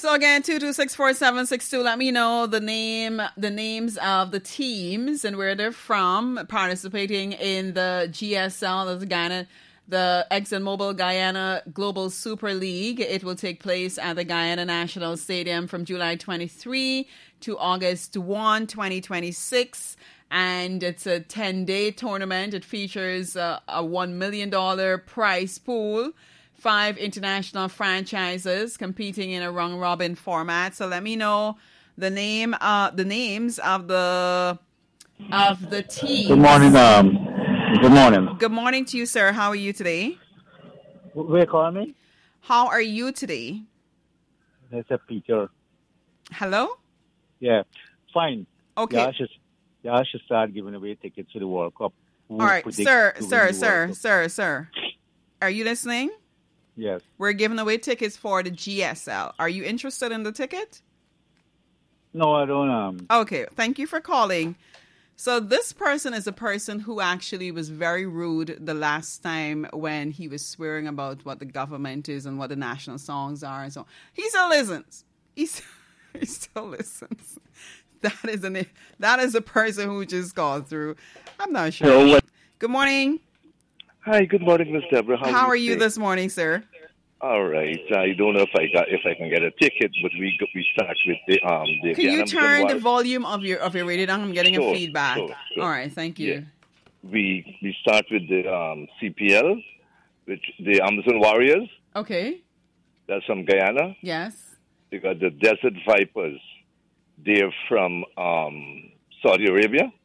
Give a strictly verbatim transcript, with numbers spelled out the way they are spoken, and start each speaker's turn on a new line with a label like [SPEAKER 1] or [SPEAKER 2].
[SPEAKER 1] So again, two two six four seven six two. Let me know the name, the names of the teams and where they're from participating in the G S L, the Guyana, the ExxonMobil Guyana Global Super League. It will take place at the Guyana National Stadium from July twenty-third to August first, twenty twenty-six. And it's a ten-day tournament. It features a, a one million dollars prize pool. Five international franchises competing in a round-robin format. So let me know the name, uh, the names of the of the teams.
[SPEAKER 2] Good morning. Um, good morning.
[SPEAKER 1] Good morning to you, sir. How are you today?
[SPEAKER 2] Where calling me?
[SPEAKER 1] How are you today?
[SPEAKER 2] It's a Peter.
[SPEAKER 1] Hello.
[SPEAKER 2] Yeah, fine.
[SPEAKER 1] Okay.
[SPEAKER 2] Yeah, I should, yeah, I should start giving away tickets to the World Cup. Who
[SPEAKER 1] All right, sir, sir, sir,
[SPEAKER 2] Cup?
[SPEAKER 1] sir, sir. Are you listening?
[SPEAKER 2] Yes.
[SPEAKER 1] We're giving away tickets for the G S L. Are you interested in the ticket?
[SPEAKER 2] No, I don't. Um.
[SPEAKER 1] Okay, thank you for calling. So this person is a person who actually was very rude the last time when he was swearing about what the government is and what the national songs are. And so he still listens. He's, he still listens. That is an that is a person who just called through. I'm not sure.
[SPEAKER 3] Hello.
[SPEAKER 1] Good morning.
[SPEAKER 3] Hi, good morning, Miss Deborah. How,
[SPEAKER 1] How
[SPEAKER 3] are
[SPEAKER 1] are
[SPEAKER 3] you
[SPEAKER 1] you
[SPEAKER 3] today?
[SPEAKER 1] this morning, sir?
[SPEAKER 3] All right. I don't know if I got if I can get a ticket, but we go- we start with the um the.
[SPEAKER 1] Can you
[SPEAKER 3] Guyana
[SPEAKER 1] turn the
[SPEAKER 3] Warriors.
[SPEAKER 1] volume of your of your radio down? I'm getting
[SPEAKER 3] Sure,
[SPEAKER 1] a feedback.
[SPEAKER 3] sure, sure.
[SPEAKER 1] All right, thank you.
[SPEAKER 3] Yeah. We we start with the um C P L, which the Amazon Warriors.
[SPEAKER 1] Okay.
[SPEAKER 3] That's from Guyana.
[SPEAKER 1] Yes.
[SPEAKER 3] They got the Desert Vipers. They're from um Saudi Arabia.